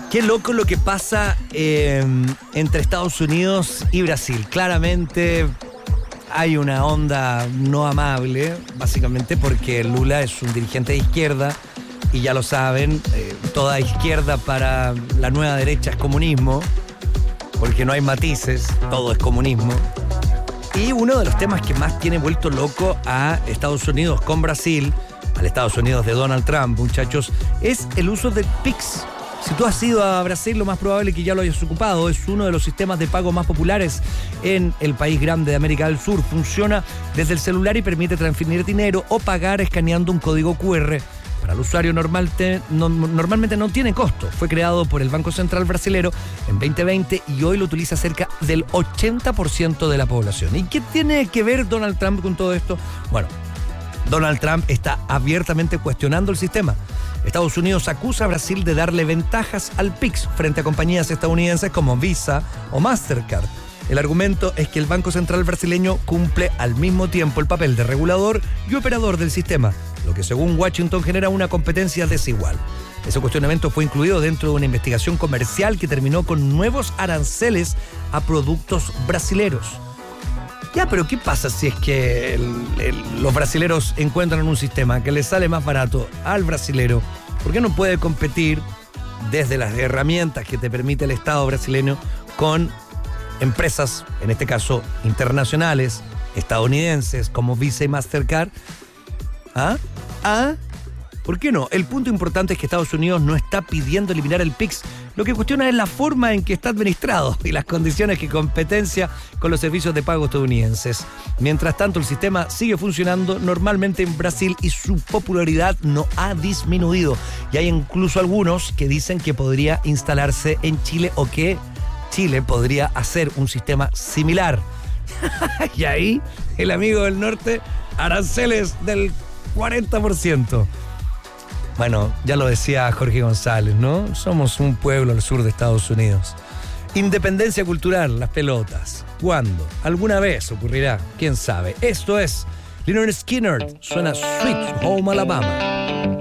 Qué loco lo que pasa entre Estados Unidos y Brasil. Claramente hay una onda no amable, básicamente porque Lula es un dirigente de izquierda y ya lo saben, toda izquierda para la nueva derecha es comunismo, porque no hay matices, todo es comunismo. Y uno de los temas que más tiene vuelto loco a Estados Unidos con Brasil, al Estados Unidos de Donald Trump, muchachos, es el uso del Pix. Si tú has ido a Brasil, lo más probable es que ya lo hayas ocupado. Es uno de los sistemas de pago más populares en el país grande de América del Sur. Funciona desde el celular y permite transferir dinero o pagar escaneando un código QR. Para el usuario normalmente no tiene costo. Fue creado por el Banco Central Brasilero en 2020 y hoy lo utiliza cerca del 80% de la población. ¿Y qué tiene que ver Donald Trump con todo esto? Bueno, Donald Trump está abiertamente cuestionando el sistema. Estados Unidos acusa a Brasil de darle ventajas al Pix frente a compañías estadounidenses como Visa o Mastercard. El argumento es que el Banco Central brasileño cumple al mismo tiempo el papel de regulador y operador del sistema, lo que según Washington genera una competencia desigual. Ese cuestionamiento fue incluido dentro de una investigación comercial que terminó con nuevos aranceles a productos brasileros. Ya, pero ¿qué pasa si es que los brasileros encuentran un sistema que les sale más barato al brasilero? ¿Por qué no puede competir desde las herramientas que te permite el Estado brasileño con empresas, en este caso internacionales, estadounidenses, como Visa y Mastercard? ¿Por qué no? El punto importante es que Estados Unidos no está pidiendo eliminar el Pix. Lo que cuestiona es la forma en que está administrado y las condiciones que competencia con los servicios de pago estadounidenses. Mientras tanto, el sistema sigue funcionando normalmente en Brasil y su popularidad no ha disminuido. Y hay incluso algunos que dicen que podría instalarse en Chile o que Chile podría hacer un sistema similar. Y ahí, el amigo del norte, aranceles del 40%. Bueno, ya lo decía Jorge González, ¿no? Somos un pueblo al sur de Estados Unidos. Independencia cultural, las pelotas. ¿Cuándo? ¿Alguna vez ocurrirá? ¿Quién sabe? Esto es Lynyrd Skynyrd. Suena Sweet Home Alabama.